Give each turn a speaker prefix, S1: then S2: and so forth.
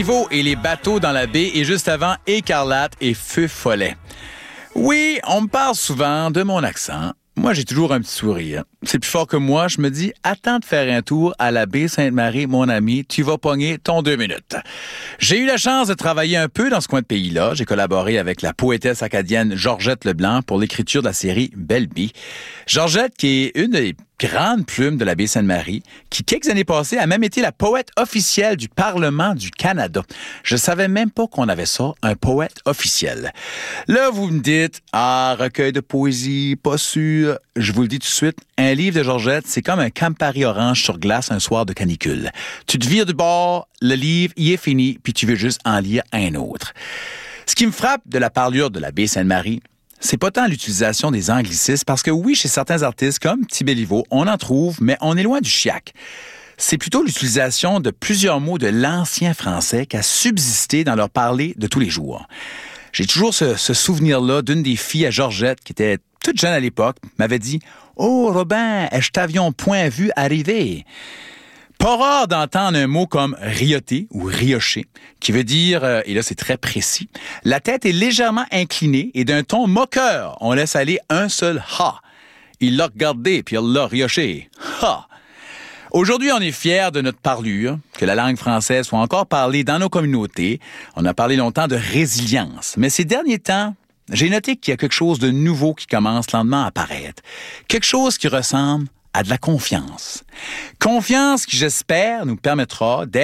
S1: Niveau et les bateaux dans la baie et juste avant, Écarlate et Feu Follet. Oui, on me parle souvent de mon accent. Moi, j'ai toujours un petit sourire. C'est plus fort que moi. Je me dis, attends de faire un tour à la baie Sainte-Marie, mon ami. Tu vas pogner ton 2 minutes. J'ai eu la chance de travailler un peu dans ce coin de pays-là. J'ai collaboré avec la poétesse acadienne Georgette Leblanc pour l'écriture de la série Belle Bee. Georgette, qui est une des grandes plumes de la baie Sainte-Marie, qui, quelques années passées, a même été la poète officielle du Parlement du Canada. Je savais même pas qu'on avait ça, un poète officiel. Là, vous me dites, recueil de poésie, pas sûr. Je vous le dis tout de suite, un livre de Georgette, c'est comme un Campari orange sur glace un soir de canicule. Tu te vires du bord, le livre, il est fini, puis tu veux juste en lire un autre. Ce qui me frappe de la parlure de la baie Sainte-Marie, c'est pas tant l'utilisation des anglicismes, parce que oui, chez certains artistes comme Thibé Béliveau, on en trouve, mais on est loin du chiac. C'est plutôt l'utilisation de plusieurs mots de l'ancien français qui a subsisté dans leur parler de tous les jours. J'ai toujours ce souvenir-là d'une des filles à Georgette, qui était toute jeune à l'époque, m'avait dit « Oh, Robin, est-ce t'avions point vu arriver? » Pas rare d'entendre un mot comme rioter ou riocher, qui veut dire, et là c'est très précis, la tête est légèrement inclinée et d'un ton moqueur, on laisse aller un seul « ha ». Il l'a regardé puis il l'a rioché. Ha! Aujourd'hui, on est fiers de notre parlure, que la langue française soit encore parlée dans nos communautés. On a parlé longtemps de résilience, mais ces derniers temps, j'ai noté qu'il y a quelque chose de nouveau qui commence lentement à apparaître. Quelque chose qui ressemble à de la confiance. Confiance qui, j'espère, nous permettra d'être